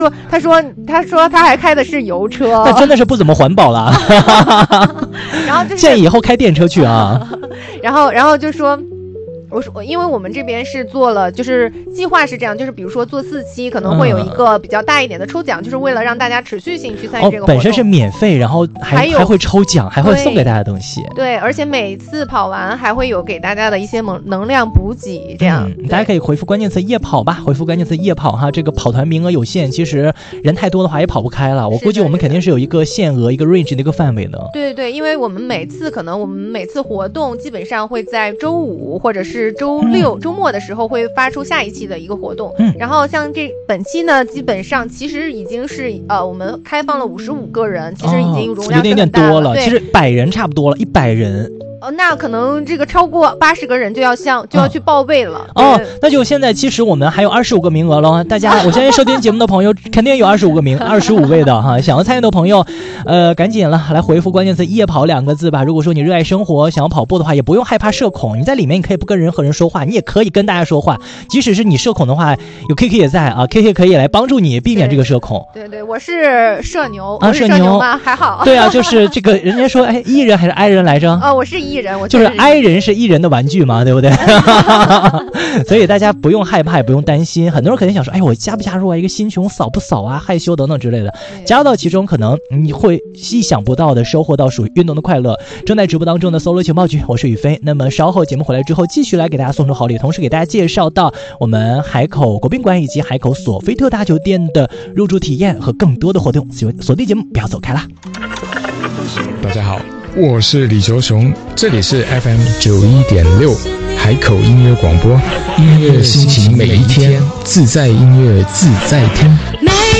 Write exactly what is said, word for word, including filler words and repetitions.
说他说他说他还开的是油车， 那真的是不怎么环保了。 然后就是建议以后开电车去啊。 然后然后就说。我说，因为我们这边是做了，就是计划是这样，就是比如说做四期可能会有一个比较大一点的抽奖，嗯、就是为了让大家持续性去参与这个活动。 哦，本身是免费，然后还还, 还会抽奖，还会送给大家东西。 对，而且每次跑完还会有给大家的一些能能量补给，这样、 嗯。大家可以回复关键词夜跑吧，回复关键词夜跑哈，这个跑团名额有限，其实人太多的话也跑不开了。我估计我们肯定是有一个限额、一个 range 的一个范围的。 对对对，因为我们每次可能我们每次活动基本上会在周五或者是周六。嗯周末的时候会发出下一期的一个活动，嗯，然后像这本期呢，基本上其实已经是呃，我们开放了五十五个人，其实已经容量是很大了、哦、 有点点多了，其实百人差不多了，一百人。 哦，那可能这个超过八十个人就要向就要去报备了。 哦，那就现在其实我们还有二十五个名额了，大家，我相信收听节目的朋友肯定有二十五个名，二十五位的哈，想要参与的朋友，呃，赶紧了，来回复关键词夜跑两个字吧。如果说你热爱生活，想要跑步的话，也不用害怕社恐，你在里面你可以不跟任何人说话，你也可以跟大家说话，即使是你社恐的话，有 K K 也在啊 ，K K 可以来帮助你避免这个社恐。 对 对, 对，我是社牛啊， 社牛吗？还好。 对啊，就是这个人家说，哎，E人还是 I 人来着？ 哦，我是 E人，我就是 I。I 人是艺人的玩具嘛，对不对？所以大家不用害怕，也不用担心。很多人肯定想说，哎，我加不加入啊？一个新群扫不扫啊？害羞等等之类的，加入到其中，可能你会意想不到的收获到属于运动的快乐。正在直播当中的 Solo 情报局，我是宇飞。那么稍后节目回来之后，继续来给大家送出好礼，同时给大家介绍到我们海口国宾馆以及海口索菲特大酒店的入住体验和更多的活动。锁定节目，不要走开啦！ 大家好。我是李球雄，这里是 F M 九一点六海口音乐广播，音乐心情每一天，自在音乐自在听。